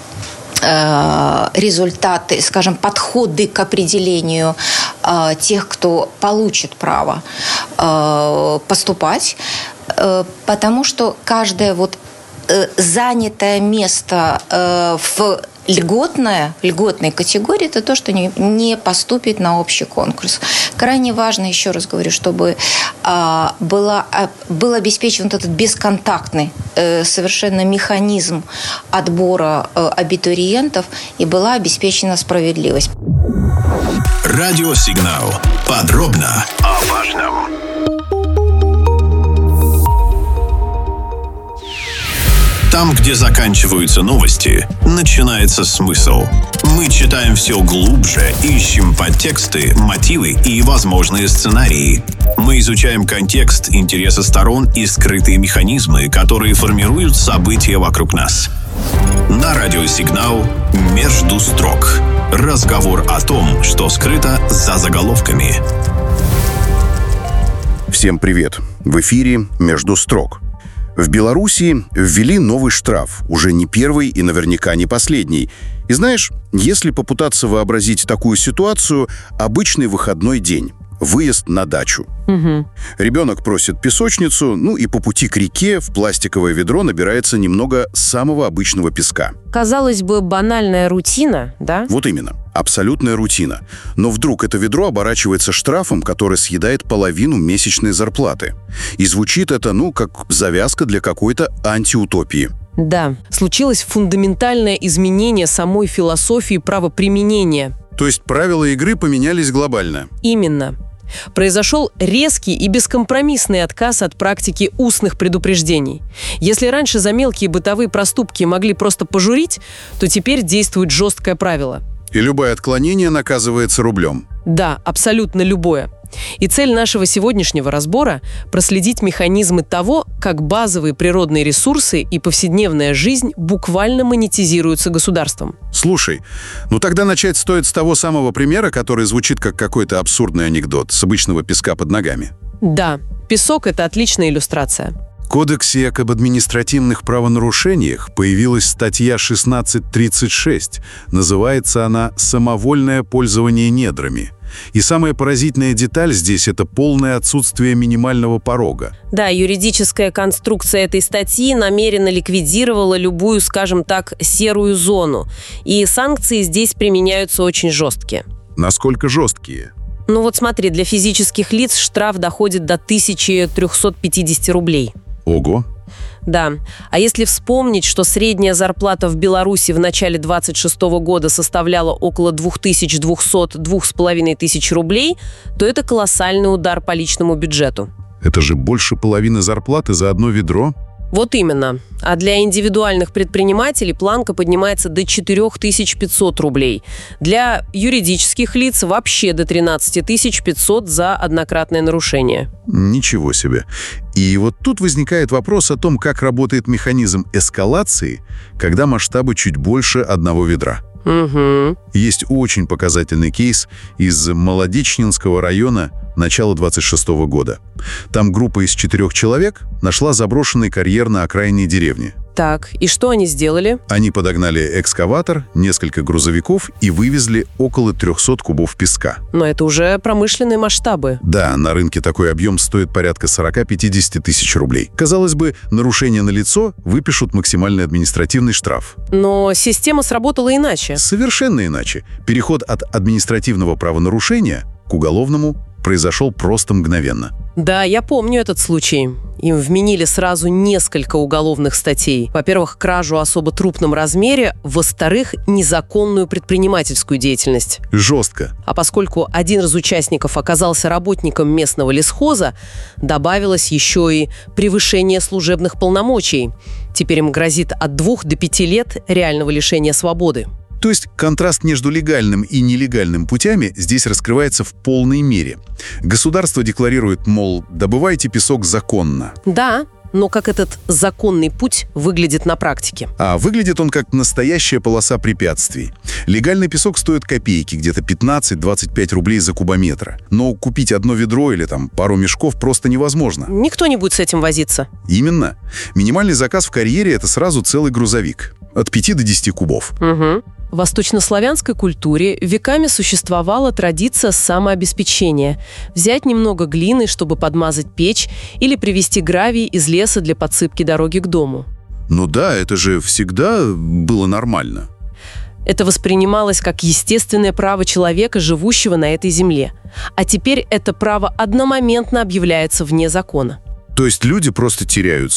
результаты, скажем, подходы к определению э, тех, кто получит право э, поступать, э, потому что каждое вот э, занятое место э, в льготное, льготной категории – это то, что не, не поступит на общий конкурс. Крайне важно, еще раз говорю, чтобы э, была, э, был обеспечен вот этот бесконтактный э, совершенно механизм отбора э, абитуриентов и была обеспечена справедливость.
Радиосигнал. Подробно о важном. Там, где заканчиваются новости, начинается смысл. Мы читаем все глубже, ищем подтексты, мотивы и возможные сценарии. Мы изучаем контекст, интересы сторон и скрытые механизмы, которые формируют события вокруг нас. На радиосигнал «Между строк». Разговор о том, что скрыто за заголовками.
Всем привет! В эфире «Между строк». В Беларуси ввели новый штраф, уже не первый и наверняка не последний. И знаешь, если попытаться вообразить такую ситуацию, обычный выходной день. Выезд на дачу.
Угу.
Ребенок просит песочницу, ну и по пути к реке в пластиковое ведро набирается немного самого обычного песка.
Казалось бы, банальная рутина, да?
Вот именно. Абсолютная рутина. Но вдруг это ведро оборачивается штрафом, который съедает половину месячной зарплаты. И звучит это, ну, как завязка для какой-то антиутопии.
Да, случилось фундаментальное изменение самой философии правоприменения.
То есть правила игры поменялись глобально?
Именно. Произошел резкий и бескомпромиссный отказ от практики устных предупреждений. Если раньше за мелкие бытовые проступки могли просто пожурить, то теперь действует жесткое правило.
И любое отклонение наказывается рублем?
Да, абсолютно любое. И цель нашего сегодняшнего разбора – проследить механизмы того, как базовые природные ресурсы и повседневная жизнь буквально монетизируются государством.
Слушай, ну тогда начать стоит с того самого примера, который звучит как какой-то абсурдный анекдот, с обычного песка под ногами.
Да, песок – это отличная иллюстрация.
В Кодексе об административных правонарушениях появилась статья шестнадцать тридцать шесть. Называется она «Самовольное пользование недрами». И самая поразительная деталь здесь – это полное отсутствие минимального порога.
Да, юридическая конструкция этой статьи намеренно ликвидировала любую, скажем так, серую зону. И санкции здесь применяются очень жесткие.
Насколько жесткие?
Ну вот смотри, для физических лиц штраф доходит до тысячи трёхсот пятидесяти рублей.
Ого!
Да. А если вспомнить, что средняя зарплата в Беларуси в начале двадцать шестого года составляла около две тысячи двести - две с половиной тысячи рублей, то это колоссальный удар по личному бюджету.
Это же больше половины зарплаты за одно ведро?
Вот именно. А для индивидуальных предпринимателей планка поднимается до четыре тысячи пятьсот рублей. Для юридических лиц вообще до тринадцать тысяч пятьсот за однократное нарушение.
Ничего себе. И вот тут возникает вопрос о том, как работает механизм эскалации, когда масштабы чуть больше одного ведра.
Угу.
Есть очень показательный кейс из Молодечнинского района начала двадцать шестого года. Там группа из четырех человек нашла заброшенный карьер на окраине деревни.
Так, и что они сделали?
Они подогнали экскаватор, несколько грузовиков и вывезли около трехсот кубов песка.
Но это уже промышленные масштабы.
Да, на рынке такой объем стоит порядка сорок-пятьдесят тысяч рублей. Казалось бы, нарушение налицо, выпишут максимальный административный штраф.
Но система сработала иначе.
Совершенно иначе. Переход от административного правонарушения к уголовному произошел просто мгновенно.
Да, я помню этот случай. Им вменили сразу несколько уголовных статей. Во-первых, кражу в особо крупном размере, во-вторых, незаконную предпринимательскую деятельность.
Жестко.
А поскольку один из участников оказался работником местного лесхоза, добавилось еще и превышение служебных полномочий. Теперь им грозит от двух до пяти лет реального лишения свободы.
То есть контраст между легальным и нелегальным путями здесь раскрывается в полной мере. Государство декларирует, мол, добывайте песок законно.
Да, но как этот законный путь выглядит на практике?
А выглядит он как настоящая полоса препятствий. Легальный песок стоит копейки, где-то пятнадцать-двадцать пять рублей за кубометр. Но купить одно ведро или там пару мешков просто невозможно.
Никто не будет с этим возиться.
Именно. Минимальный заказ в карьере – это сразу целый грузовик. От пяти до десяти кубов.
Угу. В восточнославянской культуре веками существовала традиция самообеспечения. Взять немного глины, чтобы подмазать печь, или привезти гравий из леса для подсыпки дороги к дому.
Ну да, это же всегда было нормально.
Это воспринималось как естественное право человека, живущего на этой земле. А теперь это право одномоментно объявляется вне закона.
То есть люди просто теряют